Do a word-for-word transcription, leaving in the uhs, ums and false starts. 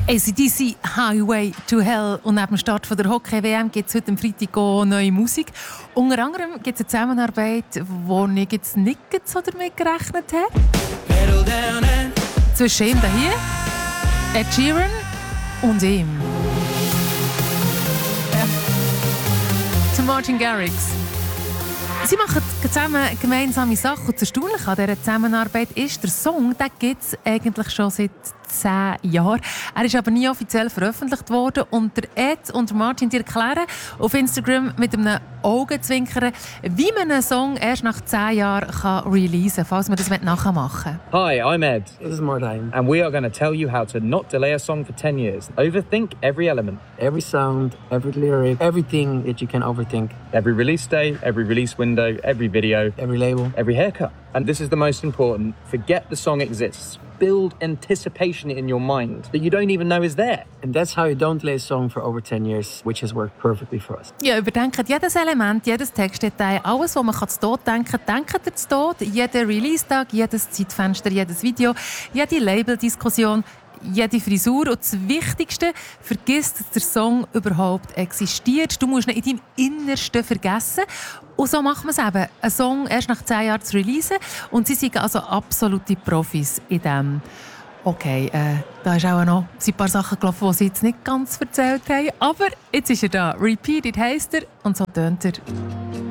A C D C Highway to Hell. Und neben dem Start von der Hockey-W M gibt es heute am Freitag auch neue Musik. Unter anderem gibt es eine Zusammenarbeit, die ich jetzt nicht so damit gerechnet habe. Zwischen ihm hier, Ed Sheeran und ihm. Ja. Zu Martin Garrix. Sie machen zusammen gemeinsame Sachen. Und das Erstaunliche an dieser Zusammenarbeit ist, der Song gibt es eigentlich schon seit zehn Jahren. Er ist aber nie offiziell veröffentlicht worden. Und der Ed und Martin erklären auf Instagram mit einem Augenzwinkern, wie man einen Song erst nach zehn Jahren kann releasen kann, falls man das nachmachen will. Hi, I'm Ed. This is Martin. And we are going to tell you how to not delay a song for ten years. Overthink every element. Every sound, every lyric, everything that you can overthink. Every release day, every release window, every video. Every label. Every haircut. And this is the most important. Forget the song exists. Build anticipation in your mind that you don't even know is there. And that's how you don't delay a song for over ten years, which has worked perfectly for us. Ja, überdenkt jedes Element, jedes Textdetail, alles, was man zu Tod denken kann, denkt ihr zu Tod. Jeden Release-Tag, jedes Zeitfenster, jedes Video, jede Label-Diskussion, jede Frisur. Und das Wichtigste, vergiss, dass der Song überhaupt existiert. Du musst ihn in deinem Innersten vergessen. Und so macht man es eben, einen Song erst nach zehn Jahren zu releasen. Und sie sind also absolute Profis in dem. Okay, äh, da ist auch noch ein paar Sachen gelaufen, die sie jetzt nicht ganz erzählt haben. Aber jetzt ist er da. Repeat It heisst er und so tönt er.